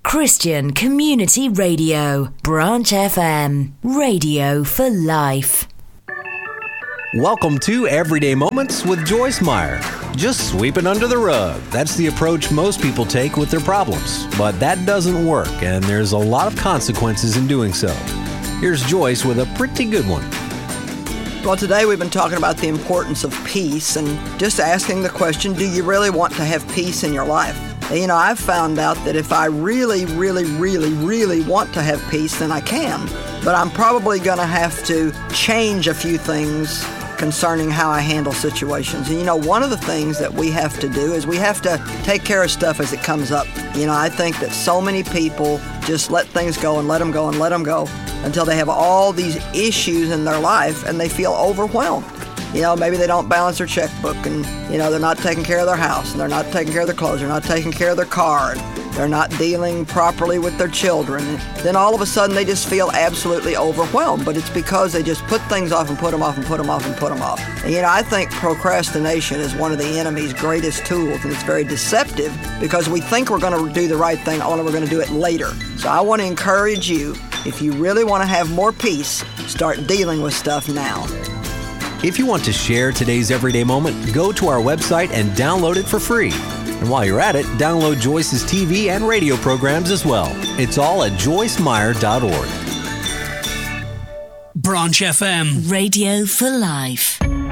Christian Community Radio, Branch FM, radio for life. Welcome to Everyday Moments with Joyce Meyer. Just sweep it under the rug. That's the approach most people take with their problems. But that doesn't work, and there's a lot of consequences in doing so. Here's Joyce with a pretty good one. Well, today we've been talking about the importance of peace and just asking the question, do you really want to have peace in your life? You know, I've found out that if I really want to have peace, then I can. But I'm probably going to have to change a few things concerning how I handle situations. And you know, one of the things that we have to do is we have to take care of stuff as it comes up. You know, I think that so many people just let things go and let them go and let them go until they have all these issues in their life and they feel overwhelmed. You know, maybe they don't balance their checkbook and, you know, they're not taking care of their house and they're not taking care of their clothes, they're not taking care of their car, and they're not dealing properly with their children. And then all of a sudden they just feel absolutely overwhelmed, but it's because they just put things off and put them off and put them off and put them off. And, you know, I think procrastination is one of the enemy's greatest tools, and it's very deceptive because we think we're going to do the right thing, only we're going to do it later. So I want to encourage you, if you really want to have more peace, start dealing with stuff now. If you want to share today's Everyday Moment, go to our website and download it for free. And while you're at it, download Joyce's TV and radio programs as well. It's all at joycemeyer.org. Branch FM. Radio for life.